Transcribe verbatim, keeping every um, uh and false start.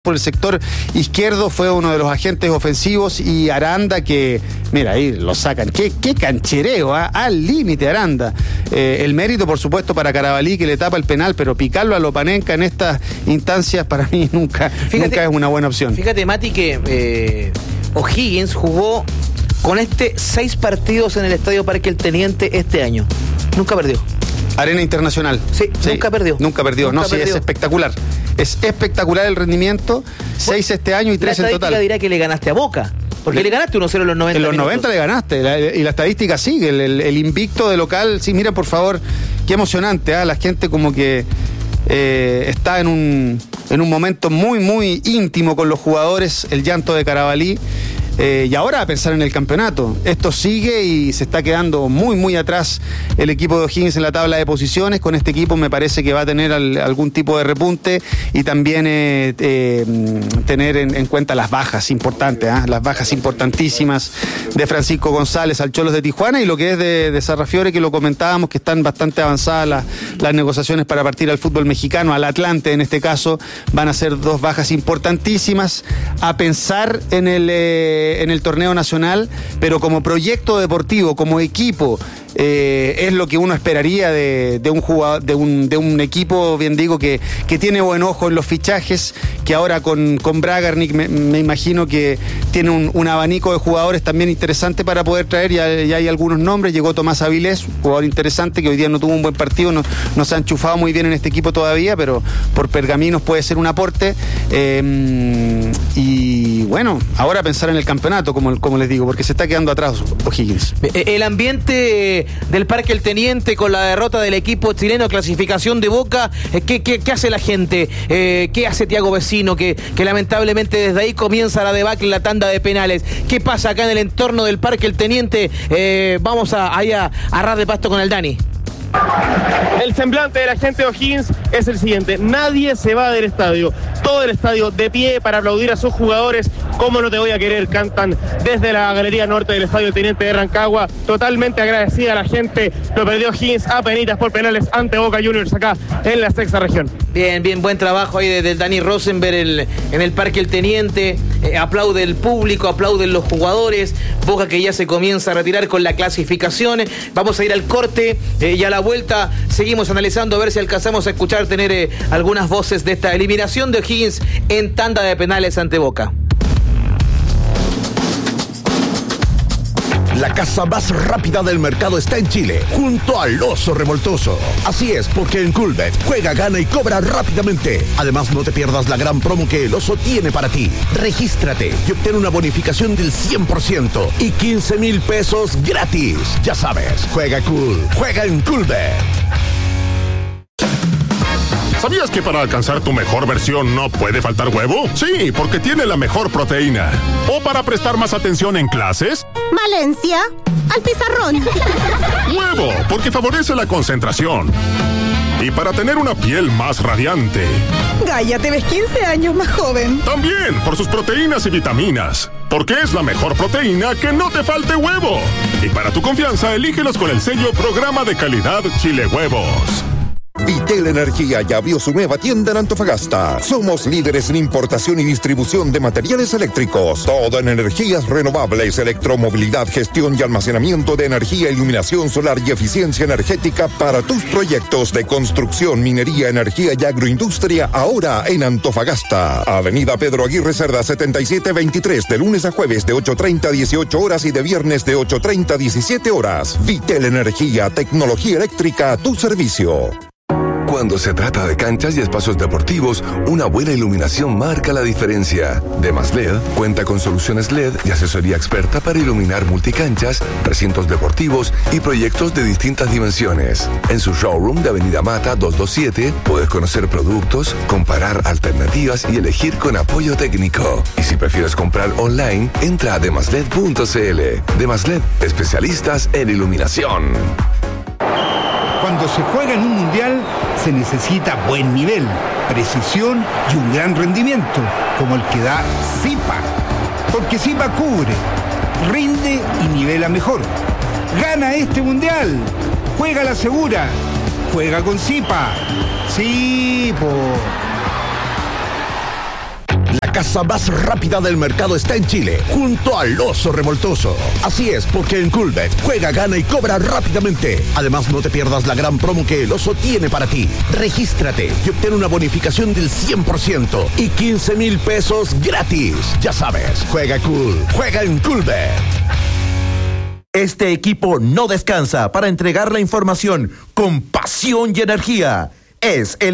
por el sector izquierdo fue uno de los agentes ofensivos, y Aranda, que mira, ahí lo sacan, qué, qué canchereo, ¿eh? Al límite Aranda. Eh, el mérito por supuesto para Carabalí, que le tapa el penal, pero picarlo a Lopanenka en estas instancias para mí nunca, fíjate, nunca es una buena opción. Fíjate, Mati, que eh, O'Higgins jugó con este seis partidos en el Estadio Parque El Teniente este año, nunca perdió. Arena Internacional. Sí, sí, nunca perdió. Nunca perdió, nunca no, perdió. Sí, es espectacular. Es espectacular el rendimiento, seis bueno, este año y tres en total. La estadística dirá que le ganaste a Boca, porque le, le ganaste uno cero en los noventa En los minutos. noventa le ganaste, la, y la estadística sigue, el, el, el invicto de local. Sí, mira por favor, qué emocionante, ¿eh? La gente como que eh, está en un, en un momento muy, muy íntimo con los jugadores, el llanto de Carabalí. Eh, y ahora a pensar en el campeonato. Esto sigue y se está quedando muy, muy atrás el equipo de O'Higgins en la tabla de posiciones. Con este equipo me parece que va a tener al, algún tipo de repunte, y también eh, eh, tener en, en cuenta las bajas importantes, ¿eh? las bajas importantísimas de Francisco González al Cholos de Tijuana, y lo que es de, de Sarrafiore, que lo comentábamos, que están bastante avanzadas las, las negociaciones para partir al fútbol mexicano, al Atlante en este caso. Van a ser dos bajas importantísimas a pensar en el... Eh, en el torneo nacional, pero como proyecto deportivo, como equipo, eh, es lo que uno esperaría de, de un jugador, de un, de un equipo, bien digo, que, que tiene buen ojo en los fichajes, que ahora con, con Bragarnik me, me imagino que tiene un, un abanico de jugadores también interesante para poder traer. Ya, ya hay algunos nombres. Llegó Tomás Avilés, un jugador interesante que hoy día no tuvo un buen partido, no, no se ha enchufado muy bien en este equipo todavía, pero por pergaminos puede ser un aporte. Eh, y bueno, ahora pensar en el campeonato, como, como les digo, porque se está quedando atrás O'Higgins. El ambiente del Parque El Teniente con la derrota del equipo chileno, clasificación de Boca, ¿qué, qué, qué hace la gente? Eh, ¿Qué hace Thiago Vecino? Que, que lamentablemente desde ahí comienza la debacle, la tanda de penales. ¿Qué pasa acá en el entorno del Parque El Teniente? Eh, vamos a, ahí a, a ras de pasto con el Dani. El semblante de la gente de O'Higgins es el siguiente: nadie se va del estadio, todo el estadio de pie para aplaudir a sus jugadores. ¿Cómo no te voy a querer? Cantan desde la galería norte del estadio Teniente de Rancagua. Totalmente agradecida a la gente. Lo perdió O'Higgins a penitas por penales ante Boca Juniors acá en la sexta región. Bien, bien, buen trabajo ahí desde Dani Rosenberg el, en el Parque El Teniente. Eh, aplaude el público, aplauden los jugadores. Boca que ya se comienza a retirar con la clasificación. Vamos a ir al corte eh, y a la vuelta seguimos analizando a ver si alcanzamos a escuchar, tener eh, algunas voces de esta eliminación de O'Higgins en tanda de penales ante Boca. La casa más rápida del mercado está en Chile, junto al Oso Revoltoso. Así es, porque en Coolbet juega, gana y cobra rápidamente. Además, no te pierdas la gran promo que el Oso tiene para ti. Regístrate y obtén una bonificación del cien por ciento y quince mil pesos gratis. Ya sabes, juega cool, juega en Coolbet. ¿Sabías que para alcanzar tu mejor versión no puede faltar huevo? Sí, porque tiene la mejor proteína. ¿O para prestar más atención en clases? Valencia, al pizarrón. Huevo, porque favorece la concentración. Y para tener una piel más radiante. Gaia, te ves quince años más joven. También por sus proteínas y vitaminas. Porque es la mejor proteína que no te falte huevo. Y para tu confianza, elígelos con el sello Programa de Calidad Chile Huevos. Vitel Energía ya abrió su nueva tienda en Antofagasta. Somos líderes en importación y distribución de materiales eléctricos. Todo en energías renovables, electromovilidad, gestión y almacenamiento de energía, iluminación solar y eficiencia energética para tus proyectos de construcción, minería, energía y agroindustria, ahora en Antofagasta. Avenida Pedro Aguirre Cerda setenta y siete veintitrés, de lunes a jueves de ocho treinta a dieciocho horas y de viernes de ocho treinta a diecisiete horas. Vitel Energía, tecnología eléctrica a tu servicio. Cuando se trata de canchas y espacios deportivos, una buena iluminación marca la diferencia. Demas L E D cuenta con soluciones L E D y asesoría experta para iluminar multicanchas, recintos deportivos y proyectos de distintas dimensiones. En su showroom de Avenida Mata doscientos veintisiete puedes conocer productos, comparar alternativas y elegir con apoyo técnico. Y si prefieres comprar online, entra a demasled punto cl. Demas L E D, especialistas en iluminación. Cuando se juega en un mundial, se necesita buen nivel, precisión y un gran rendimiento, como el que da Zipa. Porque Zipa cubre, rinde y nivela mejor. Gana este mundial, juega la segura, juega con Zipa. Sí, po. La casa más rápida del mercado está en Chile, junto al Oso Revoltoso. Así es, porque en Coolbet juega, gana y cobra rápidamente. Además, no te pierdas la gran promo que el Oso tiene para ti. Regístrate y obtén una bonificación del cien por ciento y quince mil pesos gratis. Ya sabes, juega cool, juega en Coolbet. Este equipo no descansa para entregar la información con pasión y energía. Es el